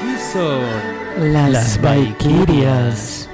Qui són? Les Valquíries.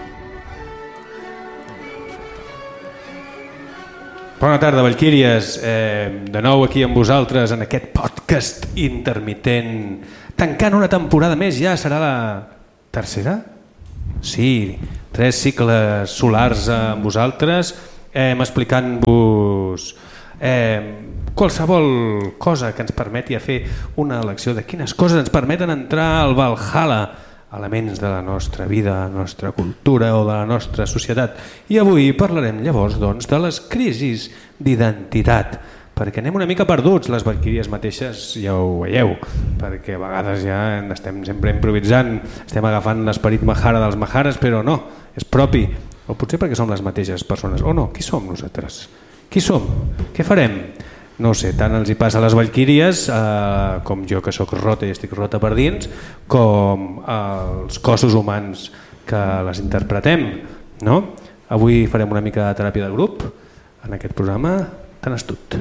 Bona tarda, Valquíries. De nou aquí amb vosaltres en aquest podcast intermitent. Tancant una temporada més, ja serà la tercera? Sí, 3 cicles solars amb vosaltres, explicant-vos qualsevol cosa que ens permeti fer una elecció de quines coses ens permeten entrar al Valhalla, elements de la nostra vida, la nostra cultura o de la nostra societat. I avui parlarem llavors doncs, de les crisis d'identitat, perquè anem una mica perduts, les Valquíries mateixes ja ho veieu, perquè a vegades ja estem sempre improvisant, estem agafant l'esperit Mahara dels Maharas, però no, és propi, o potser perquè som les mateixes persones, o no, qui som nosaltres? Qui som? Què farem? No sé, tant els hi passa a les Valquíries com jo que sóc rota i estic rota per dins, com als cossos humans que les interpretem, no? Avui farem una mica de teràpia de grup en aquest programa tan astut.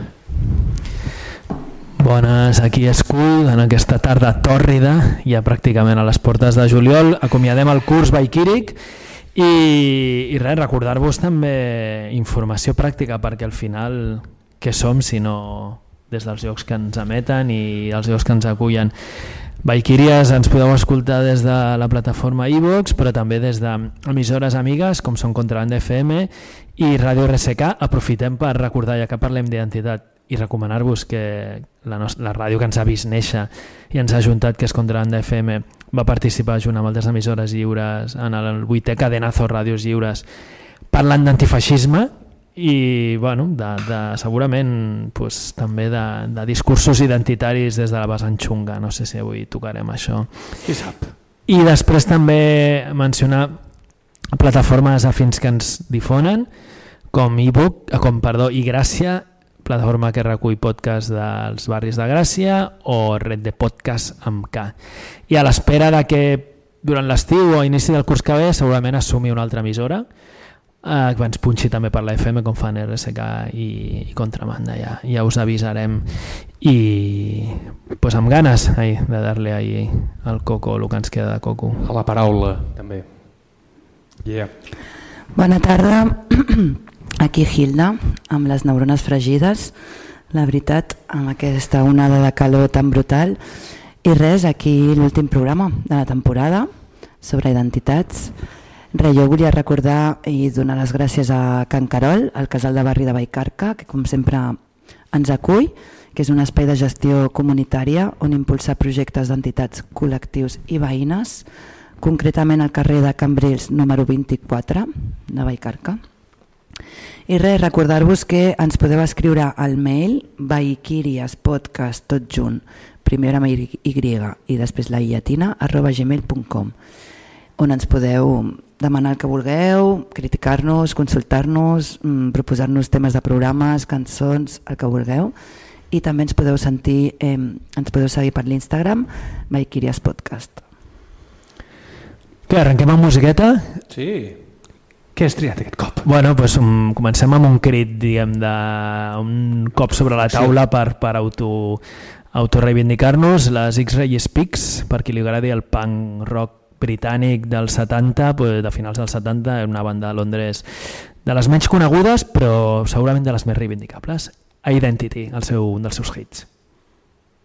Bones, aquí Escull, en aquesta tarda tòrrida, ja pràcticament a les portes de juliol, acomiadem el curs Valquíric i res, recordar-vos també informació pràctica, perquè al final què som si no des dels llocs que ens emeten i els llocs que ens acullen. Valquíries ens podeu escoltar des de la plataforma iVox, però també des d'emissores amigues com són Contraband FM i Ràdio RSK. Aprofitem per recordar, ja que parlem d'identitat, i recomanar-vos que la ràdio que ens ha vist néixer i ens ha ajuntat, que és Contraband FM, va participar junt amb altres emissores lliures en el 8è Cadenazo Ràdios Lliures parlant d'antifeixisme i bueno, segurament pues, també de discursos identitaris des de la vessant xunga. No sé si avui tocarem això. Qui sap? I després també mencionar plataformes afins que ens difonen com iGràcia, plataforma que recull podcast dels barris de Gràcia, o Red de Podcast amb K. I a l'espera de que durant l'estiu o a inici del curs que ve segurament assumi una altra emissora que ens punxi també per la FM com fan RSK i Contrabanda, ja us avisarem. I pues amb ganes de dar-li ahí al coco el que ens queda de coco. A la paraula també. Yeah. Bona tarda, aquí Hilda amb les neurones fregides, la veritat, amb aquesta onada de calor tan brutal. I res, aquí l'últim programa de la temporada sobre identitats. Jo volia recordar i donar les gràcies a Can Carol, el casal de barri de Vallcarca, que com sempre ens acull, que és un espai de gestió comunitària on impulsar projectes d'entitats, col·lectius i veïnes, concretament al carrer de Cambrils número 24 de Vallcarca. I res, recordar-vos que ens podeu escriure al mail valquiriespodcast, tot junt, primer amb Y i després la i llatina, @gmail.com, on ens podeu demanar el que vulgueu, criticar-nos, consultar-nos, proposar-nos temes de programes, cançons, el que vulgueu. I també ens podeu seguir per l'Instagram Valquíries Podcast. Què, arrenquem amb musiqueta? Sí. Què has triat aquest cop? Bueno, pues, comencem amb un crit, diguem, un cop sobre la taula per autorreivindicar-nos. Les X-Ray Speaks, per qui li agradi el punk rock britànic dels 70, de finals dels 70, una banda de Londres de les menys conegudes, però segurament de les més reivindicables. Identity, un dels seus hits.